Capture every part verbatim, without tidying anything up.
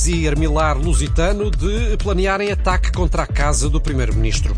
e Armilar Lusitano de planearem ataque contra a casa do Primeiro-Ministro.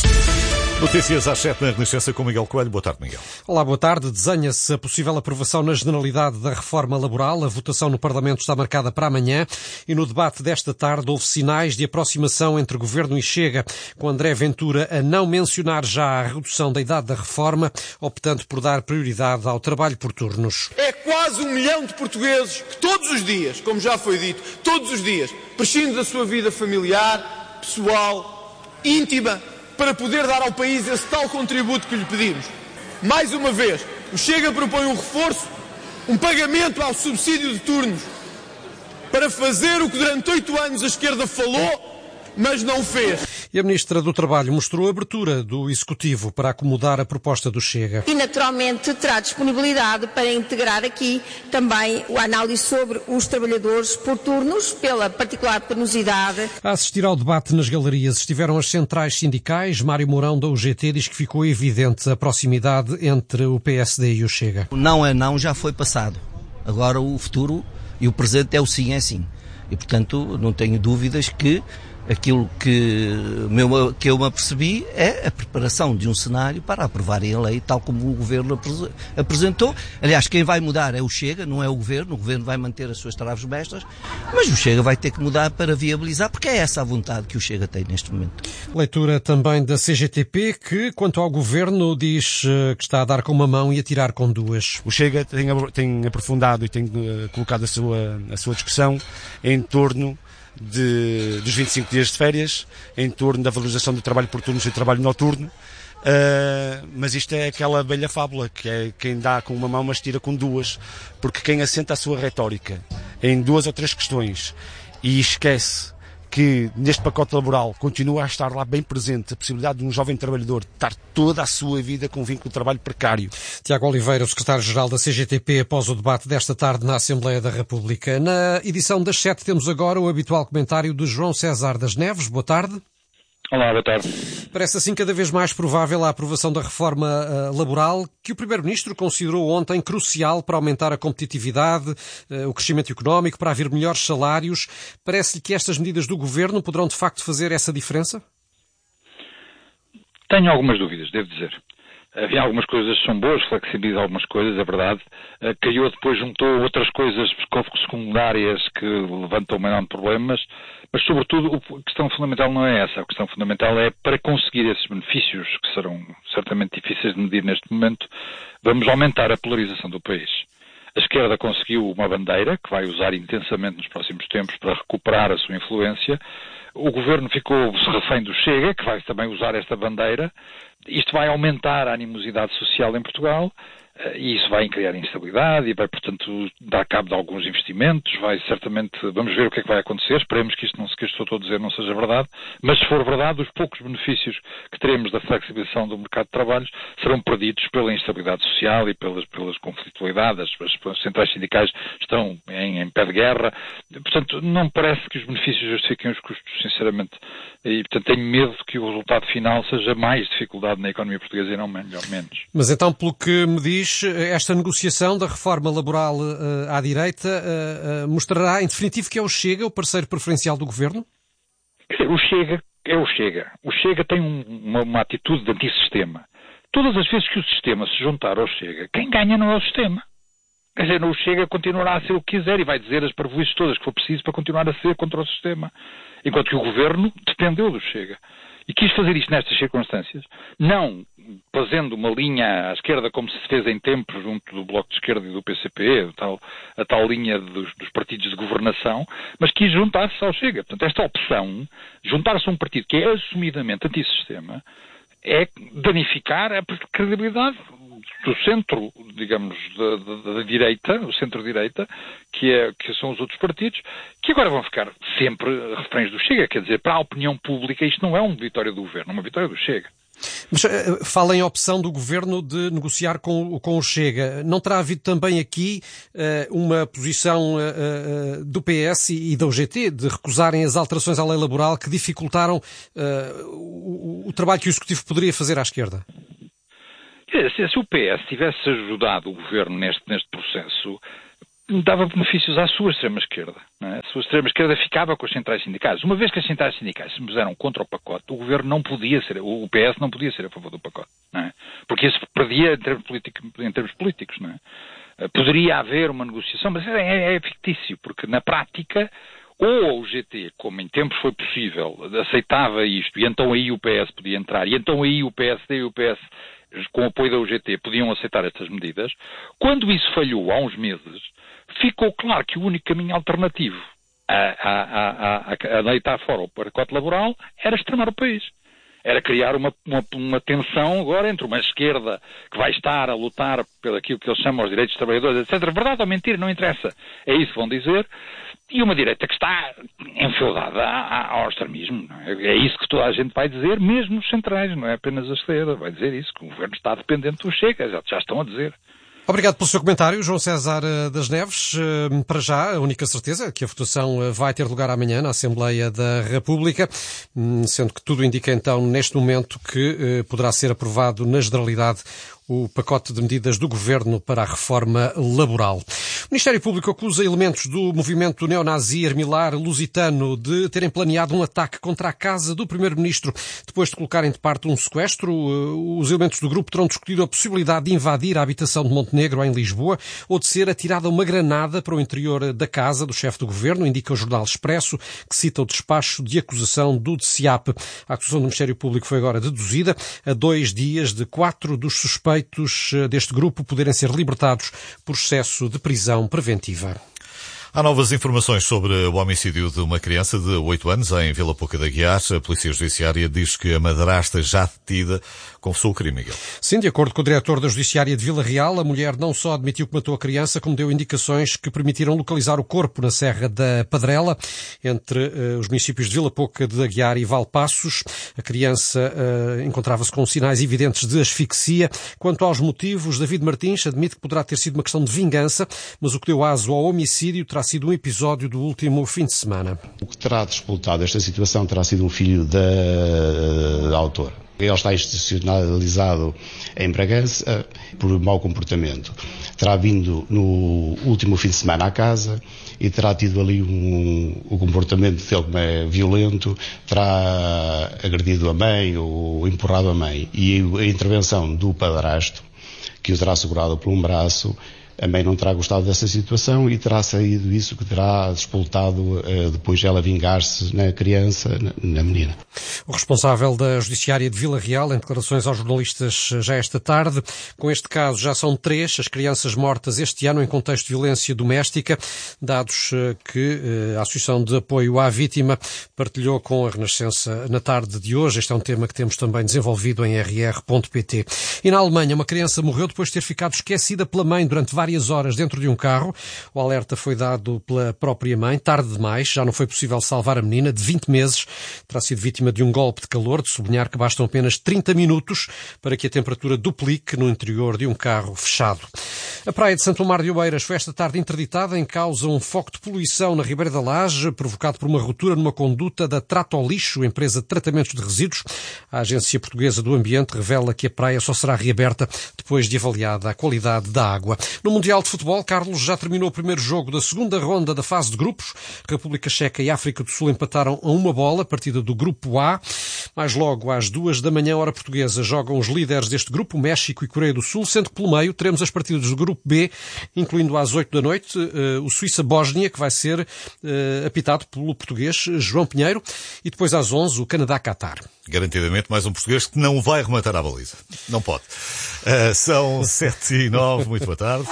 Notícias às sete na Renascença com Miguel Coelho. Boa tarde, Miguel. Olá, boa tarde. Desenha-se a possível aprovação na Generalidade da reforma laboral. A votação no Parlamento está marcada para amanhã e no debate desta tarde houve sinais de aproximação entre Governo e Chega, com André Ventura a não mencionar já a redução da idade da reforma, optando por dar prioridade ao trabalho por turnos. É quase um milhão de portugueses que todos os dias, como já foi dito, todos os dias, prescindem da sua vida familiar, pessoal, íntima, para poder dar ao país esse tal contributo que lhe pedimos. Mais uma vez, o Chega propõe um reforço, um pagamento ao subsídio de turnos, para fazer o que durante oito anos a esquerda falou, mas não fez. E a Ministra do Trabalho mostrou a abertura do Executivo para acomodar a proposta do Chega. E, naturalmente, terá disponibilidade para integrar aqui também a análise sobre os trabalhadores por turnos, pela particular penosidade. A assistir ao debate nas galerias estiveram as centrais sindicais. Mário Mourão, da U G T, diz que ficou evidente a proximidade entre o P S D e o Chega. O não é não, já foi passado. Agora o futuro e o presente é o sim é sim. E, portanto, não tenho dúvidas que aquilo que, meu, que eu me apercebi é a preparação de um cenário para aprovarem a lei tal como o Governo apresentou. Aliás, quem vai mudar é o Chega, não é o Governo. O Governo vai manter as suas travas mestras, mas o Chega vai ter que mudar para viabilizar, porque é essa a vontade que o Chega tem neste momento. Leitura também da C G T P, que, quanto ao Governo, diz que está a dar com uma mão e a tirar com duas. O Chega tem, tem aprofundado e tem uh, colocado a sua, a sua discussão em torno De, dos vinte e cinco dias de férias, em torno da valorização do trabalho por turnos e do trabalho noturno, uh, mas isto é aquela velha fábula, que é quem dá com uma mão mas tira com duas, porque quem assenta a sua retórica em duas ou três questões e esquece que neste pacote laboral continua a estar lá bem presente a possibilidade de um jovem trabalhador estar toda a sua vida com um vínculo de trabalho precário. Tiago Oliveira, o secretário-geral da C G T P, após o debate desta tarde na Assembleia da República. Na edição das sete temos agora o habitual comentário de João César das Neves. Boa tarde. Olá, boa tarde. Parece assim cada vez mais provável a aprovação da reforma uh, laboral que o Primeiro-Ministro considerou ontem crucial para aumentar a competitividade, uh, o crescimento económico, para haver melhores salários. Parece-lhe que estas medidas do Governo poderão de facto fazer essa diferença? Tenho algumas dúvidas, devo dizer. Havia algumas coisas que são boas, flexibiliza algumas coisas, é verdade. Uh, caiu depois, juntou outras coisas secundárias que levantam um enorme problemas, mas sobretudo a questão fundamental não é essa. A questão fundamental é, para conseguir esses benefícios, que serão certamente difíceis de medir neste momento, vamos aumentar a polarização do país. A esquerda conseguiu uma bandeira, que vai usar intensamente nos próximos tempos para recuperar a sua influência. O Governo ficou refém do Chega, que vai também usar esta bandeira. Isto vai aumentar a animosidade social em Portugal e isso vai criar instabilidade e vai, portanto, dar cabo de alguns investimentos. Vai certamente, vamos ver o que é que vai acontecer. Esperemos que isto, não, que isto que estou a dizer não seja verdade, mas se for verdade, os poucos benefícios que teremos da flexibilização do mercado de trabalho serão perdidos pela instabilidade social e pelas, pelas conflitualidades. As, as centrais sindicais estão em, em pé de guerra. Portanto, não me parece que os benefícios justifiquem os custos, sinceramente. E, portanto, tenho medo que o resultado final seja mais dificuldade na economia portuguesa e não melhor, menos. Mas então, pelo que me diz, esta negociação da reforma laboral uh, à direita uh, uh, mostrará, em definitivo, que é o Chega, o parceiro preferencial do Governo? O Chega é o Chega. O Chega tem um, uma, uma atitude de antissistema. Todas as vezes que o sistema se juntar ao Chega, quem ganha não é o sistema. Quer dizer, o Chega continuará a ser o que quiser e vai dizer as parvoíces todas que for preciso para continuar a ser contra o sistema. Enquanto que o Governo dependeu do Chega. E quis fazer isto nestas circunstâncias, não fazendo uma linha à esquerda como se fez em tempos junto do Bloco de Esquerda e do P C P, a tal, a tal linha dos, dos partidos de governação, mas quis juntar-se ao Chega. Portanto, esta opção, juntar-se a um partido que é assumidamente antissistema, é danificar a credibilidade do centro, digamos, da, da, da direita, o centro-direita, que, é, que são os outros partidos, que agora vão ficar sempre reféns do Chega. Quer dizer, para a opinião pública, isto não é uma vitória do Governo, é uma vitória do Chega. Mas uh, fala em opção do Governo de negociar com, com o Chega. Não terá havido também aqui uh, uma posição uh, uh, do P S e da U G T de recusarem as alterações à lei laboral que dificultaram uh, o, o trabalho que o Executivo poderia fazer à esquerda? Se, se o P S tivesse ajudado o Governo neste, neste processo, dava benefícios à sua extrema-esquerda. Não é? A sua extrema-esquerda ficava com as centrais sindicais. Uma vez que as centrais sindicais se puseram contra o pacote, o governo não podia ser, o P S não podia ser a favor do pacote. Não é? Porque isso perdia em termos, político, em termos políticos. Não é? Poderia haver uma negociação, mas é, é fictício, porque na prática, ou o G T, como em tempos foi possível, aceitava isto, e então aí o P S podia entrar, e então aí o P S D e o P S, com o apoio da U G T, podiam aceitar estas medidas. Quando isso falhou há uns meses, ficou claro que o único caminho alternativo a, a, a, a, a deitar fora o pacote laboral era extremar o país. Era criar uma, uma, uma tensão agora entre uma esquerda que vai estar a lutar pelo aquilo que eles chamam os direitos dos trabalhadores, etcétera. Verdade ou mentira, não interessa. É isso que vão dizer. E uma direita que está enfeudada ao extremismo. Não é? É isso que toda a gente vai dizer, mesmo os centrais, não é apenas a esquerda. Vai dizer isso, que o governo está dependente do Chega, já, já estão a dizer. Obrigado pelo seu comentário, João César das Neves. Para já, a única certeza é que a votação vai ter lugar amanhã na Assembleia da República, sendo que tudo indica então, neste momento, que poderá ser aprovado na generalidade o pacote de medidas do Governo para a reforma laboral. O Ministério Público acusa elementos do movimento neonazi Armilar Lusitano de terem planeado um ataque contra a casa do Primeiro-Ministro. Depois de colocarem de parte um sequestro, os elementos do grupo terão discutido a possibilidade de invadir a habitação de Montenegro, em Lisboa, ou de ser atirada uma granada para o interior da casa do chefe do Governo, indica o Jornal Expresso, que cita o despacho de acusação do D C I A P. A acusação do Ministério Público foi agora deduzida a dois dias de quatro dos suspeitos deste grupo poderem ser libertados por excesso de prisão preventiva. Há novas informações sobre o homicídio de uma criança de oito anos em Vila Pouca de Aguiar. A Polícia Judiciária diz que a madrasta já detida confessou o crime, Miguel. Sim, de acordo com o diretor da Judiciária de Vila Real, a mulher não só admitiu que matou a criança, como deu indicações que permitiram localizar o corpo na Serra da Padrela, entre uh, os municípios de Vila Pouca de Aguiar e Valpaços. A criança uh, encontrava-se com sinais evidentes de asfixia. Quanto aos motivos, David Martins admite que poderá ter sido uma questão de vingança, mas o que deu aso ao homicídio terá sido um episódio do último fim de semana. O que terá disputado esta situação terá sido um filho da, da autora. Ele está institucionalizado em Bragança por mau comportamento. Terá vindo no último fim de semana à casa e terá tido ali um, um comportamento dele como é violento, terá agredido a mãe ou empurrado a mãe. E a intervenção do padrasto, que o terá segurado por um braço, a mãe não terá gostado dessa situação e terá saído isso que terá despoltado uh, depois ela vingar-se na criança, na, na menina. O responsável da Judiciária de Vila Real, em declarações aos jornalistas já esta tarde, com este caso já são três as crianças mortas este ano em contexto de violência doméstica, dados uh, que uh, a Associação de Apoio à Vítima partilhou com a Renascença na tarde de hoje. Este é um tema que temos também desenvolvido em r r ponto p t. E na Alemanha, uma criança morreu depois de ter ficado esquecida pela mãe durante várias horas dentro de um carro. O alerta foi dado pela própria mãe, tarde demais, já não foi possível salvar a menina de vinte meses. Terá sido vítima de um golpe de calor, de sublinhar que bastam apenas trinta minutos para que a temperatura duplique no interior de um carro fechado. A praia de Santo Amaro de Oeiras foi esta tarde interditada em causa um foco de poluição na Ribeira da Laje, provocado por uma ruptura numa conduta da Tratolixo, empresa de tratamentos de resíduos. A Agência Portuguesa do Ambiente revela que a praia só será reaberta depois de avaliada a qualidade da água. No Mundial de Futebol, Carlos, já terminou o primeiro jogo da segunda ronda da fase de grupos. República Checa e África do Sul empataram a uma bola, partida do Grupo A. Mais logo, às duas da manhã, hora portuguesa, jogam os líderes deste grupo, México e Coreia do Sul, sendo que pelo meio teremos as partidas do Grupo B, incluindo às oito da noite o Suíça-Bósnia, que vai ser apitado pelo português João Pinheiro, e depois às onze o Canadá-Catar. Garantidamente mais um português que não vai rematar à baliza. Não pode. Uh, são sete e nove, muito boa tarde.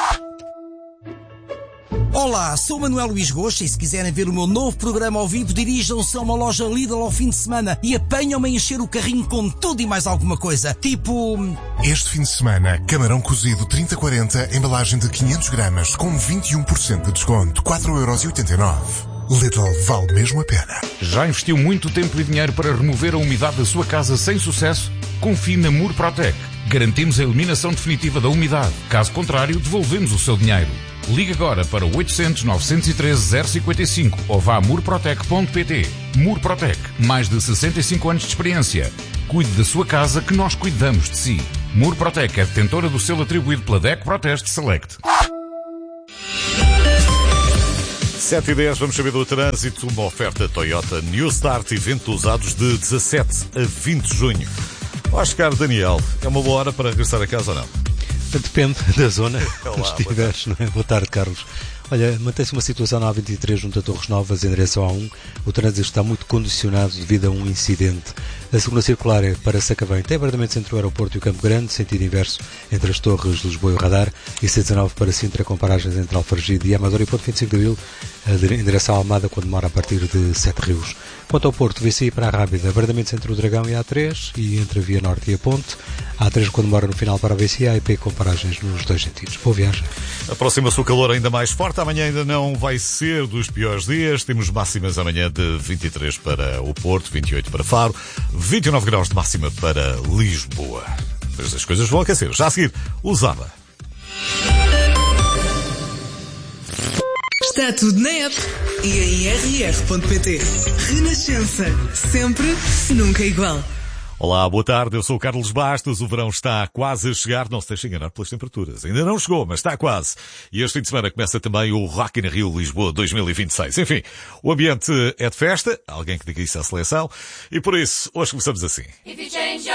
Olá, sou Manuel Luís Goxa e se quiserem ver o meu novo programa ao vivo, dirijam-se a uma loja Lidl ao fim de semana e apanham-me a encher o carrinho com tudo e mais alguma coisa. Tipo... Este fim de semana, camarão cozido trinta quarenta, embalagem de quinhentos gramas com vinte e um por cento de desconto, quatro euros e oitenta e nove. Lidl vale mesmo a pena. Já investiu muito tempo e dinheiro para remover a umidade da sua casa sem sucesso? Confie na Murprotec. Garantimos a eliminação definitiva da umidade. Caso contrário, devolvemos o seu dinheiro. Ligue agora para oitocentos, novecentos e treze, zero cinquenta e cinco ou vá a murprotec ponto pt. Murprotec, mais de sessenta e cinco anos de experiência. Cuide da sua casa que nós cuidamos de si. Murprotec é detentora do selo atribuído pela D E C Proteste Select. sete e dez, vamos saber do trânsito. Uma oferta Toyota New Start, evento usados de dezassete a vinte de junho. Oscar Daniel, é uma boa hora para regressar a casa ou não? Depende da zona onde Olá, estiveres, não é? Boa tarde, Carlos. Olha, mantém-se uma situação na A vinte e três junto a Torres Novas em direção a um. O trânsito está muito condicionado devido a um incidente. A segunda circular é para Sacavém, tem abordamento entre o aeroporto e o Campo Grande, sentido inverso entre as torres de Lisboa e o Radar, e C dezenove para Sintra, com paragens entre Alfargide e Amador, e ponto vinte e cinco de Abril em direção à Almada, quando demora a partir de Sete Rios. Quanto ao Porto, V C I para a Rábida, abordamentos entre o Dragão e a A três e entre a Via Norte e a Ponte. A A três quando demora no final para a V C I, A I P com paragens nos dois sentidos. Boa viagem. Aproxima-se o calor ainda mais forte. Amanhã ainda não vai ser dos piores dias. Temos máximas amanhã de vinte e três para o Porto, vinte e oito para Faro, vinte e nove graus de máxima para Lisboa. Mas as coisas vão aquecer. Já a seguir, o Zaba. Está tudo na app e em r r ponto p t. Renascença. Sempre, nunca igual. Olá, boa tarde, eu sou o Carlos Bastos. O verão está quase a chegar, não se deixe enganar pelas temperaturas. Ainda não chegou, mas está quase. E este fim de semana começa também o Rock in Rio Lisboa dois mil e vinte e seis. Enfim, o ambiente é de festa, alguém que diga isso à seleção, e por isso, hoje começamos assim.